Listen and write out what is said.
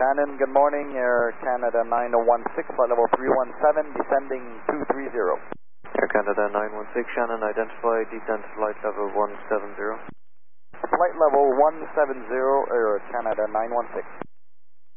Shannon, good morning. Air Canada 9016, flight level 317, descending 230. Air Canada 916, Shannon, identify, descent flight level 170. Flight level 170, Air Canada 916.